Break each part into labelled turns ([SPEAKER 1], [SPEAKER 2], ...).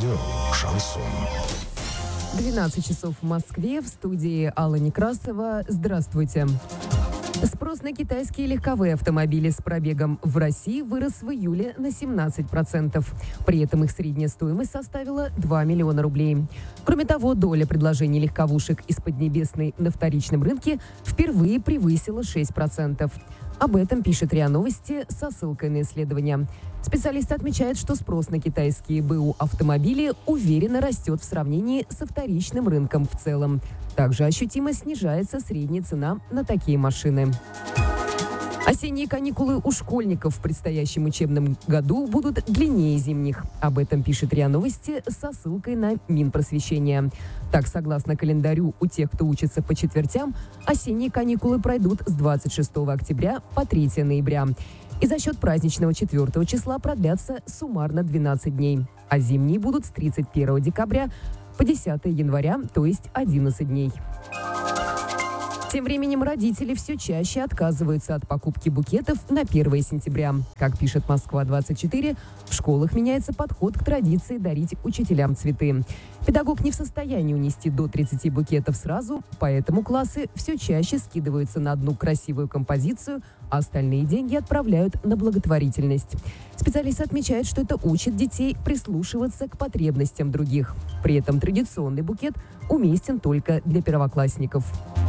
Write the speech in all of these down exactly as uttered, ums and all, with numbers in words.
[SPEAKER 1] Радио «Шансон».
[SPEAKER 2] двенадцать часов в Москве, в студии Алла Некрасова. Здравствуйте. Спрос на китайские легковые автомобили с пробегом в России вырос в июле на семнадцать процентов. При этом их средняя стоимость составила два миллиона рублей. Кроме того, доля предложений легковушек из Поднебесной на вторичном рынке впервые превысила шесть процентов. Об этом пишет РИА Новости со ссылкой на исследования. Специалисты отмечают, что спрос на китайские БУ автомобили уверенно растет в сравнении со вторичным рынком в целом. Также ощутимо снижается средняя цена на такие машины. Осенние каникулы у школьников в предстоящем учебном году будут длиннее зимних. Об этом пишет РИА Новости со ссылкой на Минпросвещение. Так, согласно календарю, у тех, кто учится по четвертям, осенние каникулы пройдут с двадцать шестого октября по третьего ноября. И за счет праздничного четвертого числа продлятся суммарно двенадцать дней. А зимние будут с тридцать первого декабря по десятого января, то есть одиннадцать дней. Тем временем родители все чаще отказываются от покупки букетов на первое сентября. Как пишет Москва двадцать четыре, в школах меняется подход к традиции дарить учителям цветы. Педагог не в состоянии унести до тридцати букетов сразу, поэтому классы все чаще скидываются на одну красивую композицию, а остальные деньги отправляют на благотворительность. Специалисты отмечают, что это учит детей прислушиваться к потребностям других. При этом традиционный букет уместен только для первоклассников.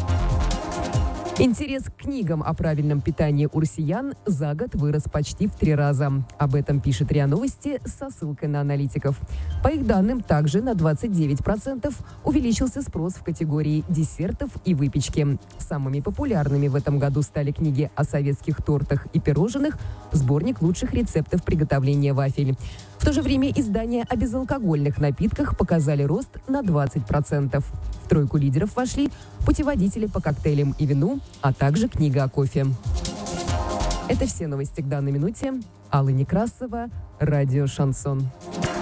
[SPEAKER 2] Интерес к книгам о правильном питании у россиян за год вырос почти в три раза. Об этом пишет РИА Новости со ссылкой на аналитиков. По их данным, также на двадцать девять процентов увеличился спрос в категории десертов и выпечки. Самыми популярными в этом году стали книги о советских тортах и пирожных, сборник лучших рецептов приготовления вафель. В то же время издания о безалкогольных напитках показали рост на двадцать процентов. В тройку лидеров вошли путеводители по коктейлям и вину, а также книга о кофе. Это все новости к данной минуте. Алла Некрасова, радио «Шансон».